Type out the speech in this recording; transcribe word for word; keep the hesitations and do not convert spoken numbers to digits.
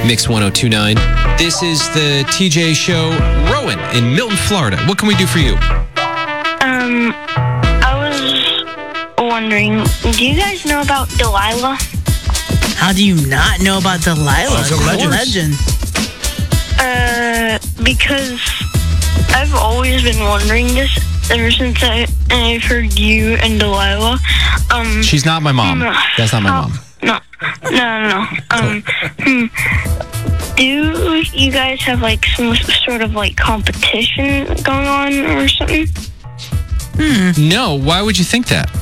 Mix one oh two point nine. This is the T J Show. Rowan in Milton, Florida. What can we do for you? Um, I was wondering, do you guys know about Delilah? How do you not know about Delilah? Oh, it's a legend. legend. Uh, because I've always been wondering this ever since I, I've heard you and Delilah. Um, She's not my mom. um, That's not my how- mom. No, no, no, no. Um, hmm, do you guys have like some sort of like competition going on or something? No, why would you think that?